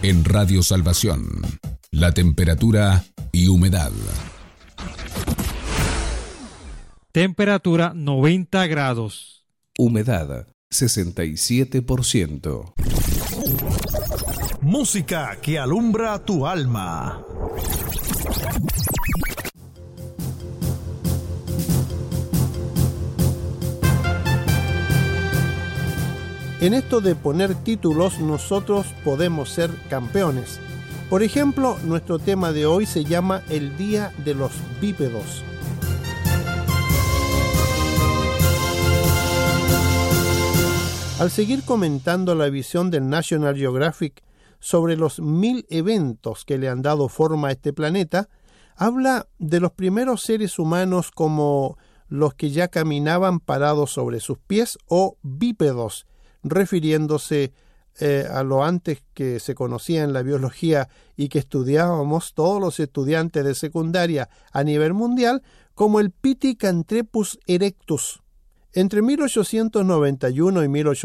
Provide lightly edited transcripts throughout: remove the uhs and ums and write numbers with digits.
En Radio Salvación, la temperatura y humedad. Temperatura 90 grados. Humedad 67%. Música que alumbra tu alma. En esto de poner títulos, nosotros podemos ser campeones. Por ejemplo, nuestro tema de hoy se llama El Día de los Bípedos. Al seguir comentando la visión del National Geographic sobre los 1000 eventos que le han dado forma a este planeta, habla de los primeros seres humanos como los que ya caminaban parados sobre sus pies o bípedos, refiriéndose a lo antes que se conocía en la biología y que estudiábamos todos los estudiantes de secundaria a nivel mundial como el Pithecanthropus erectus. Entre 1891 y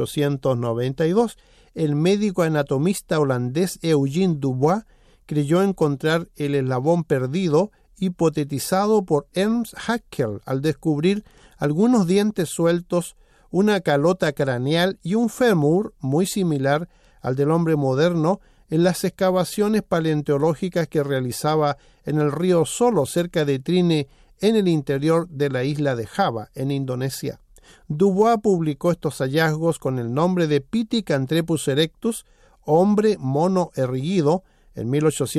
1892, el médico anatomista holandés Eugene Dubois creyó encontrar el eslabón perdido hipotetizado por Ernst Haeckel al descubrir algunos dientes sueltos, una calota craneal y un fémur muy similar al del hombre moderno en las excavaciones paleontológicas que realizaba en el río Solo, cerca de Trine, en el interior de la isla de Java, en Indonesia. Dubois publicó estos hallazgos con el nombre de Pithecanthropus erectus, hombre mono erguido, en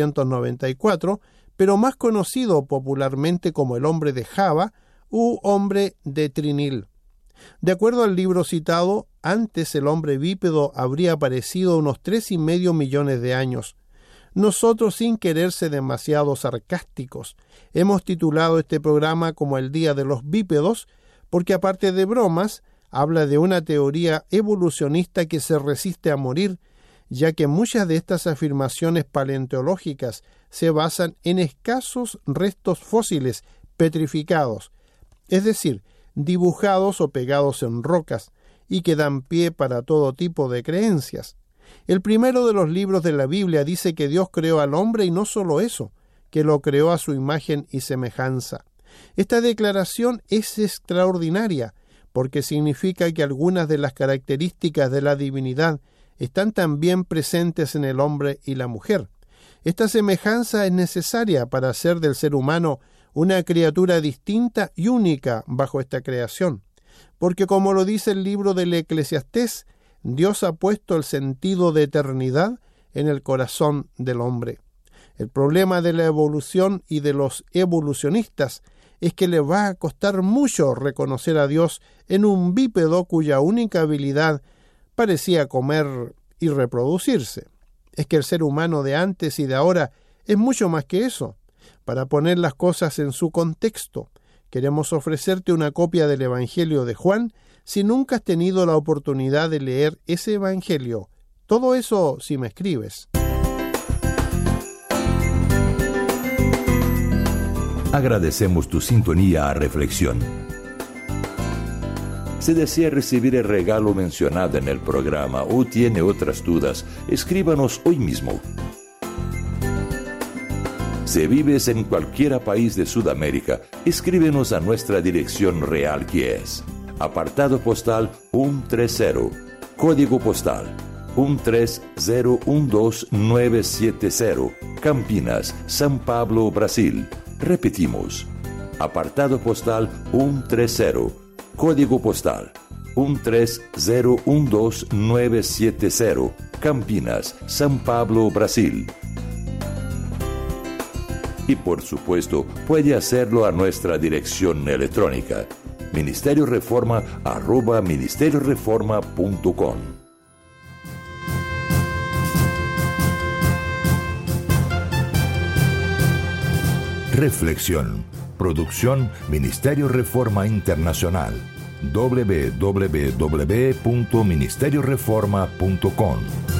1894, pero más conocido popularmente como el hombre de Java u hombre de Trinil. De acuerdo al libro citado, antes el hombre bípedo habría aparecido unos 3,5 millones de años. Nosotros, sin querer ser demasiado sarcásticos, hemos titulado este programa como el Día de los Bípedos, porque aparte de bromas, habla de una teoría evolucionista que se resiste a morir, ya que muchas de estas afirmaciones paleontológicas se basan en escasos restos fósiles petrificados, es decir, dibujados o pegados en rocas, y que dan pie para todo tipo de creencias. El primero de los libros de la Biblia dice que Dios creó al hombre y no solo eso, que lo creó a su imagen y semejanza. Esta declaración es extraordinaria porque significa que algunas de las características de la divinidad están también presentes en el hombre y la mujer. Esta semejanza es necesaria para hacer del ser humano una criatura distinta y única bajo esta creación, porque como lo dice el libro del Eclesiastés, Dios ha puesto el sentido de eternidad en el corazón del hombre. El problema de la evolución y de los evolucionistas es que les va a costar mucho reconocer a Dios en un bípedo cuya única habilidad parecía comer y reproducirse. Es que el ser humano de antes y de ahora es mucho más que eso. Para poner las cosas en su contexto, queremos ofrecerte una copia del Evangelio de Juan si nunca has tenido la oportunidad de leer ese Evangelio. Todo eso si me escribes. Agradecemos tu sintonía a Reflexión. Si desea recibir el regalo mencionado en el programa o tiene otras dudas, escríbanos hoy mismo. Si vives en cualquier país de Sudamérica, escríbenos a nuestra dirección real, que es apartado postal 130, código postal 13012970, Campinas, São Paulo, Brasil. Repetimos, apartado postal 130, código postal 13012970, Campinas, São Paulo, Brasil. Y por supuesto, puede hacerlo a nuestra dirección electrónica, ministerioreforma@ministerioreforma.com. Reflexión. Producción Ministerio Reforma Internacional. www.ministerioreforma.com